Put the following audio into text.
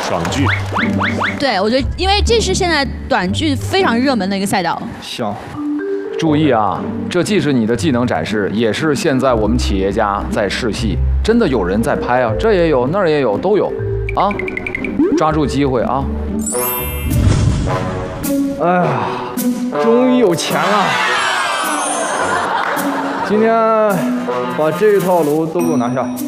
爽剧。 对，我觉得因为这是现在短剧非常热门的一个赛道。 行。 注意啊，这既是你的技能展示，也是现在我们企业家在试戏，真的有人在拍啊，这也有，那儿也有，都有，啊，抓住机会啊！ 哎呀，终于有钱了！今天把这一套楼都给我拿下。